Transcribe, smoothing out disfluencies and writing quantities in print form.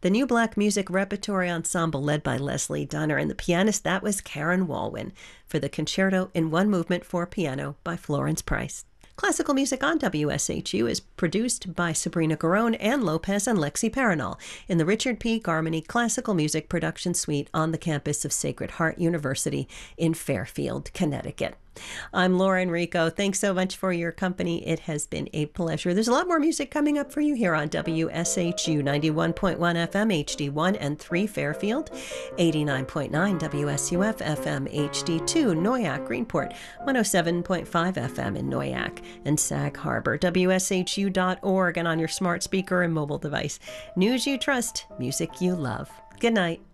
The New Black Music Repertory Ensemble, led by Leslie Dunner, and the pianist, that was Karen Walwyn, for the Concerto in One Movement for Piano by Florence Price. Classical Music on WSHU is produced by Sabrina Garone, Ann Lopez, and Lexi Paranol in the Richard P. Garmany Classical Music Production Suite on the campus of Sacred Heart University in Fairfield, Connecticut. I'm Lauren Rico. Thanks so much for your company. It has been a pleasure. There's a lot more music coming up for you here on WSHU 91.1 FM HD1 and 3 Fairfield, 89.9 WSUF FM HD2 Noyak Greenport, 107.5 FM in Noyak and Sag Harbor, WSHU.org, and on your smart speaker and mobile device. News you trust, music you love. Good night.